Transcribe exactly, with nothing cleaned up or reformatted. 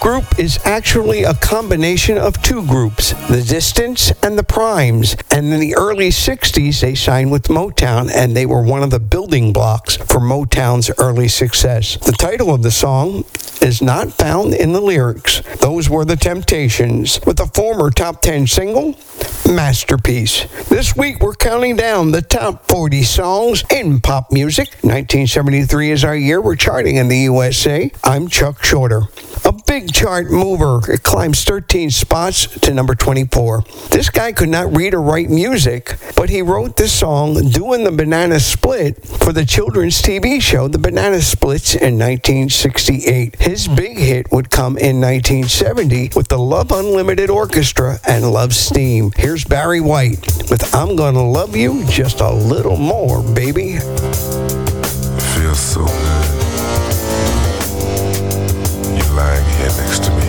group is actually a combination of two groups, The Distance and The Primes. And in the early sixties, they signed with Motown, and they were one of the building blocks for Motown's early success. The title of the song is not found in the lyrics. Those were The Temptations, with a former top ten single, Masterpiece. This week, we're counting down the top forty songs in pop music. nineteen seventy-three is our year. We're charting in the U S A. I'm Chuck Shorter. A big chart mover. It climbs thirteen spots to number twenty-four. This guy could not read or write music, but he wrote this song doing the Banana Split for the children's T V show, The Banana Splits, in nineteen sixty-eight. His big hit would come in nineteen seventy with the Love Unlimited Orchestra and Love Steam. Here's Barry White with I'm Gonna Love You Just a Little More, Baby. Feels so